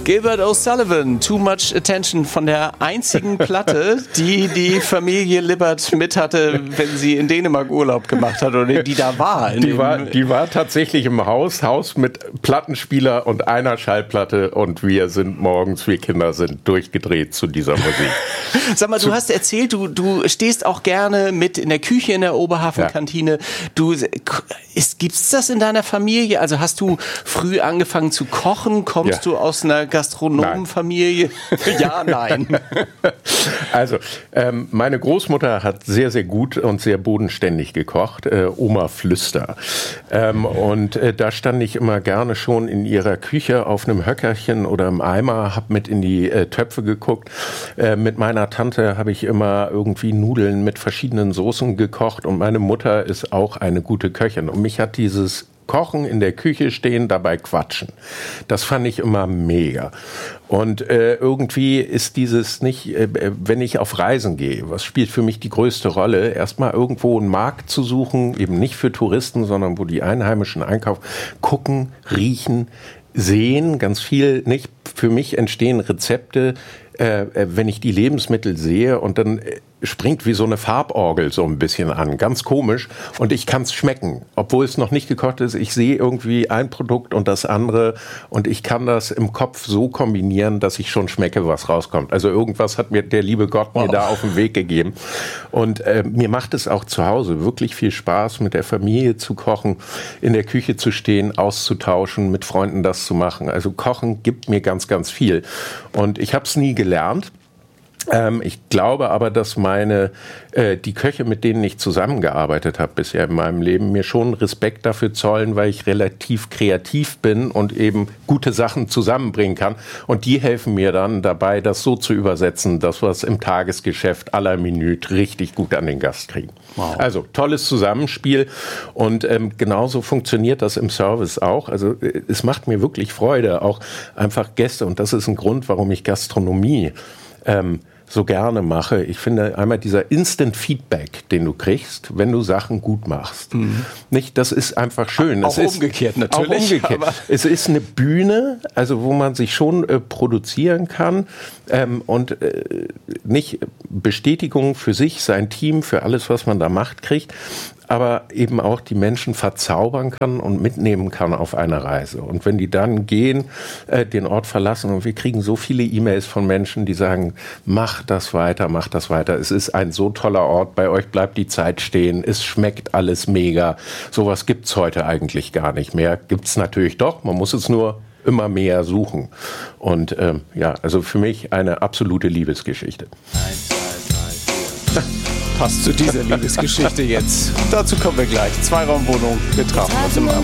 Gilbert O'Sullivan, Too Much Attention, von der einzigen Platte, die Familie Libbert mit hatte, wenn sie in Dänemark Urlaub gemacht hat oder die da war. Die war tatsächlich im Haus mit Plattenspieler und einer Schallplatte und wir Kinder sind durchgedreht zu dieser Musik. Sag mal, du hast erzählt, du stehst auch gerne mit in der Küche in der Oberhafenkantine. Gibt's das in deiner Familie? Also hast du früh angefangen zu kochen? Kommst du aus einer Gastronomenfamilie? Ja, nein. Also, meine Großmutter hat sehr, sehr gut und sehr bodenständig gekocht. Oma Flüster. Und da stand ich immer gerne schon in ihrer Küche auf einem Höckerchen oder im Eimer, hab mit in die Töpfe geguckt. Mit meiner Tante habe ich immer irgendwie Nudeln mit verschiedenen Soßen gekocht und meine Mutter ist auch eine gute Köchin. Und mich hat dieses Kochen, in der Küche stehen, dabei quatschen. Das fand ich immer mega. Und irgendwie ist dieses nicht, wenn ich auf Reisen gehe, was spielt für mich die größte Rolle, erstmal irgendwo einen Markt zu suchen, eben nicht für Touristen, sondern wo die Einheimischen einkaufen, gucken, riechen, sehen, ganz viel, nicht? Für mich entstehen Rezepte, wenn ich die Lebensmittel sehe und dann springt wie so eine Farborgel so ein bisschen an, ganz komisch und ich kann es schmecken, obwohl es noch nicht gekocht ist. Ich sehe irgendwie ein Produkt und das andere und ich kann das im Kopf so kombinieren, dass ich schon schmecke, was rauskommt. Also irgendwas hat mir der liebe Gott mir da auf den Weg gegeben und mir macht es auch zu Hause wirklich viel Spaß, mit der Familie zu kochen, in der Küche zu stehen, auszutauschen, mit Freunden das zu machen. Also Kochen gibt mir ganz, ganz viel und ich habe es nie gelernt. Ich glaube aber, dass die Köche, mit denen ich zusammengearbeitet habe bisher in meinem Leben, mir schon Respekt dafür zollen, weil ich relativ kreativ bin und eben gute Sachen zusammenbringen kann. Und die helfen mir dann dabei, das so zu übersetzen, dass wir es im Tagesgeschäft à la Minute richtig gut an den Gast kriegen. Wow. Also tolles Zusammenspiel und genauso funktioniert das im Service auch. Also es macht mir wirklich Freude, auch einfach Gäste. Und das ist ein Grund, warum ich Gastronomie so gerne mache. Ich finde einmal dieser Instant Feedback, den du kriegst, wenn du Sachen gut machst. Nicht, das ist einfach schön. Auch umgekehrt natürlich. Auch umgekehrt. Es ist eine Bühne, also wo man sich schon produzieren kann und nicht Bestätigung für sich, sein Team, für alles, was man da macht, kriegt, aber eben auch die Menschen verzaubern kann und mitnehmen kann auf eine Reise. Und wenn die dann gehen, den Ort verlassen und wir kriegen so viele E-Mails von Menschen, die sagen, mach das weiter. Es ist ein so toller Ort, bei euch bleibt die Zeit stehen, es schmeckt alles mega. Sowas gibt's heute eigentlich gar nicht mehr. Gibt's natürlich doch, man muss es nur immer mehr suchen. Und also für mich eine absolute Liebesgeschichte. Passt zu dieser Liebesgeschichte jetzt. Dazu kommen wir gleich. Zweiraumwohnung, wir trafen uns im Raum.